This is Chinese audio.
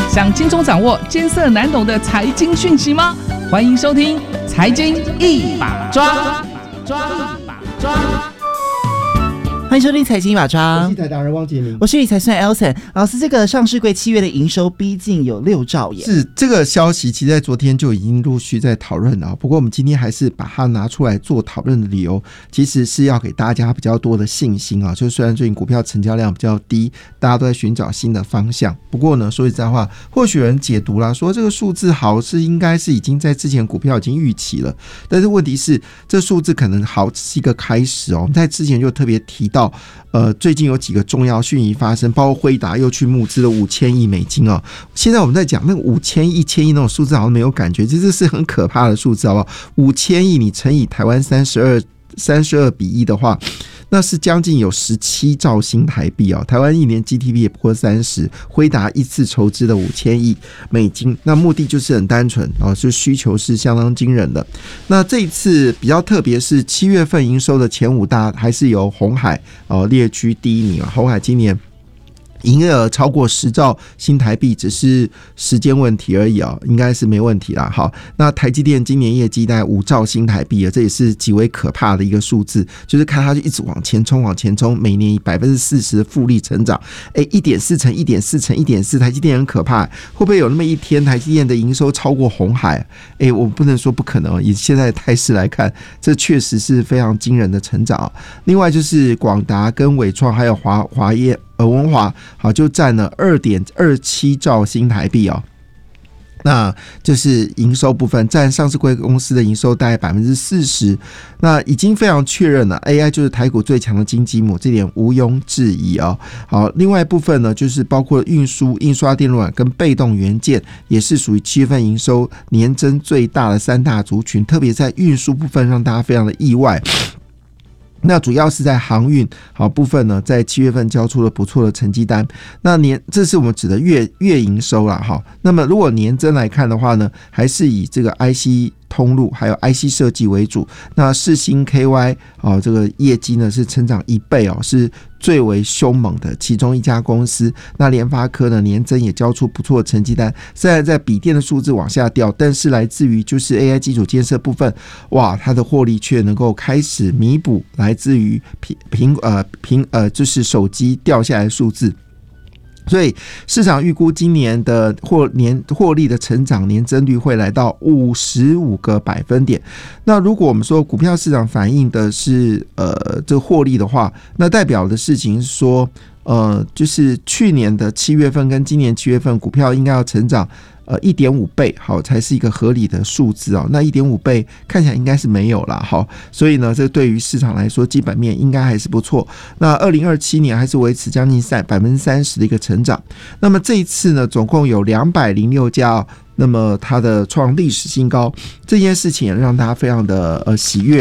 想轻松掌握艰涩难懂的财经讯息吗？欢迎收听《财经一把抓》。 欢迎收听财经一把抓， 我是理财达人汪杰明， 我是理财算 Elson 老师。这个上市柜7月的营收逼近有6兆耶， 是这个消息，其实在昨天就已经陆续在讨论了。不过我们今天还是把它拿出来做讨论的理由，其实是要给大家比较多的信心啊。就虽然最近股票成交量比较低，大家都在寻找新的方向。不过呢，说实在话，或许有人解读啦，说这个数字好是应该是已经在之前股票已经预期了，但是问题是这数字可能好是一个开始哦。我们在之前就特别提到。最近有几个重要讯息发生，包括辉达又去募资了5000亿美金哦。现在我们在讲那个5000亿、1000亿那种数字，好像没有感觉，这是很可怕的数字，好不好？5000亿你乘以台湾32比1的话，那是将近有17兆新台币哦。台湾一年 GDP 也不过30，辉达一次筹资的5000亿美金，那目的就是很单纯哦，就需求是相当惊人的。那这一次比较特别是7月份营收的前5大还是由鸿海列居第一名啊。鸿海今年营业额超过10兆新台币，只是时间问题而已应该是没问题啦。好，那台积电今年业绩大概5兆新台币这也是极为可怕的一个数字，就是看它就一直往前冲，每年以40%的复利成长，1.4乘1.4乘1.4，台积电很可怕，会不会有那么一天台积电的营收超过鸿海？我不能说不可能，以现在的态势来看，这确实是非常惊人的成长。另外就是广达跟伟创还有华业。文华好就占了 2.27 兆新台币那就是营收部分占上市柜公司的营收大概 40%， 那已经非常确认了 AI 就是台股最强的金鸡母，这点毋庸置疑好，另外一部分呢，就是包括运输、印刷电路板跟被动元件，也是属于7月份营收年增最大的3大族群，特别在运输部分让大家非常的意外。那主要是在航运部分呢，在7月份交出了不错的成绩单。那这是我们指的月营收啦那么如果年增来看的话呢，还是以这个 IC 通路还有 IC 设计为主。那世芯 KY 这个业绩呢是成长1倍是最为凶猛的其中一家公司。那联发科呢年增也交出不错的成绩单，虽然在笔电的数字往下掉，但是来自于就是 AI 基础建设部分，哇，它的获利却能够开始弥补来自于就是手机掉下来的数字。所以市场预估今年的获利的成长年增率会来到55个百分点。那如果我们说股票市场反映的是这个获利的话，那代表的事情是说就是去年的7月份跟今年7月份股票应该要成长1.5 倍好才是一个合理的数字那 1.5 倍看起来应该是没有啦好，所以呢这对于市场来说基本面应该还是不错。那2027年还是维持将近 30% 的一个成长。那么这一次呢总共有206家那么它的创历史新高，这件事情也让大家非常的喜悦